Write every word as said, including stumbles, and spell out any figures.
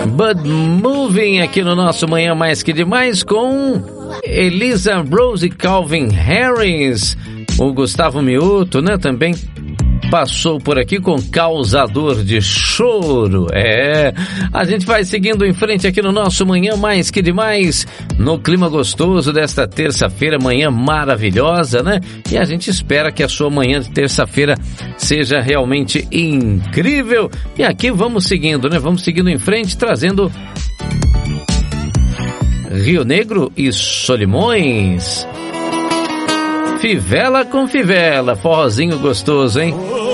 But Moving aqui no nosso Manhã Mais Que Demais com Elisa Rose e Calvin Harris. O Gustavo Mioto, né, também passou por aqui com Causador de Choro. É, a gente vai seguindo em frente aqui no nosso Manhã Mais Que Demais, no clima gostoso desta terça-feira, manhã maravilhosa, né? E a gente espera que a sua manhã de terça-feira seja realmente incrível. E aqui vamos seguindo, né? Vamos seguindo em frente, trazendo Rio Negro e Solimões. Fivela com fivela, forrozinho gostoso, hein?